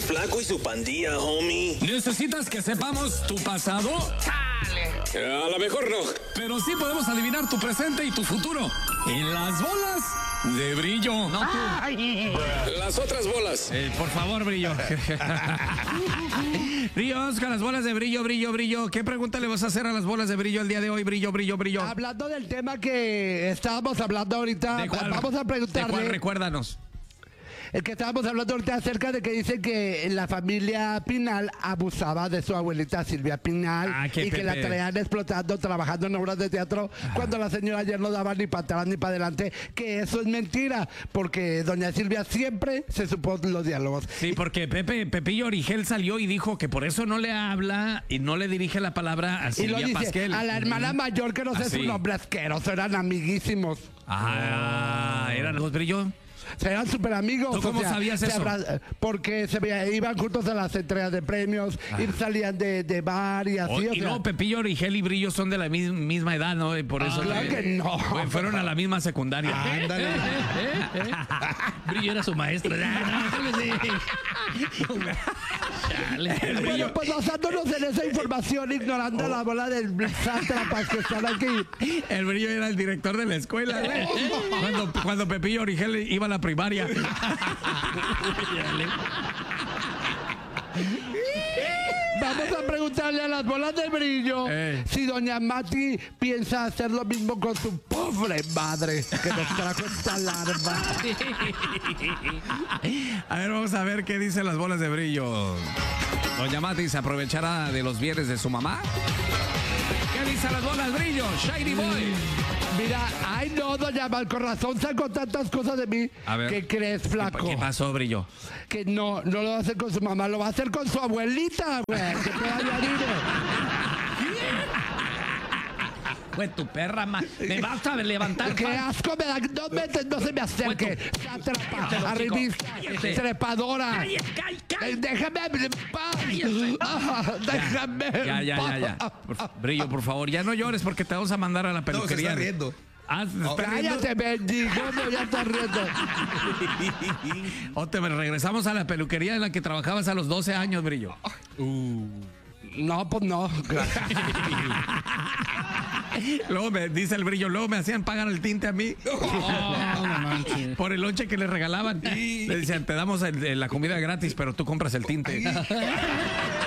Flaco y su pandilla, homie. ¿Necesitas que sepamos tu pasado? A lo mejor no. Pero sí podemos adivinar tu presente y tu futuro. En las bolas de brillo. No tú. Las otras bolas. Por favor, brillo. Brillo, vamos con las bolas de brillo, brillo, brillo. ¿Qué pregunta le vas a hacer a las bolas de brillo el día de hoy? Brillo, brillo, brillo. Hablando del tema que estábamos hablando ahorita, ¿De cuál? vamos a preguntarle. ¿De cuál? Recuérdanos. El que estábamos hablando ahorita acerca de que dicen que la familia Pinal abusaba de su abuelita Silvia Pinal y que la traían explotando, trabajando en obras de teatro cuando la señora ayer no daba ni para atrás ni para adelante, que eso es mentira, porque doña Silvia siempre se supo los diálogos. Sí, porque Pepillo Origel salió y dijo que por eso no le habla y no le dirige la palabra a Silvia y lo dice Pasquel. A la hermana mayor, que no sé su nombre asqueroso, eran amiguísimos. ¿Eran los Brillo? Eran súper amigos. ¿Tú cómo sabías eso? Porque iban juntos a las entregas de premios y salían de bar y así. Y no, Pepillo Origel y Brillo son de la misma edad, ¿no? Y por eso claro que no. Fueron a la misma secundaria. Ándale. Brillo era su maestro. Bueno, pues basándonos en esa información, ignorando la bola del sátrapas que están aquí. El Brillo era el director de la escuela, güey. Cuando Pepillo Origel iba a la primaria. Vamos a preguntarle a las bolas de brillo si doña Mati piensa hacer lo mismo con su pobre madre que nos trajo esta larva. A ver, vamos a ver qué dicen las bolas de brillo. Doña Mati se aprovechará de los bienes de su mamá. ¿Qué dicen las bolas de brillo? Shiny Boy. Mira, ay no, doña Malcorazón sacó tantas cosas de mí. A ver, ¿qué crees, flaco? ¿Qué pasó, Brillo? Que no lo va a hacer con su mamá, lo va a hacer con su abuelita, güey. Que pueda añadir. Güey, tu perra, me vas a levantar. ¡Qué asco me da! No se me acerque. Sátrapa, arribista, trepadora. Déjame en paz. Déjame. Ya. Brillo, por favor, ya no llores porque te vamos a mandar a la peluquería. No, se está riendo. Cállate, mendigo, ya estás riendo. O te regresamos a la peluquería en la que trabajabas a los 12 años, Brillo. No, pues no. Luego dice el Brillo, luego me hacían pagar el tinte a mí. Por el lonche que le regalaban. Le decían, te damos la comida gratis, pero tú compras el tinte.